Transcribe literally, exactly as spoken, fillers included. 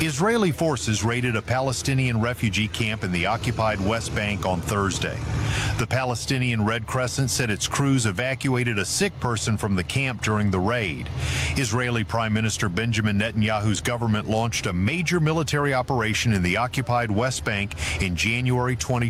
Israeli forces raided a Palestinian refugee camp in the occupied West Bank on Thursday. The Palestinian Red Crescent said its crews evacuated a sick person from the camp during the raid. Israeli Prime Minister Benjamin Netanyahu's government launched a major military operation in the occupied West Bank in January twenty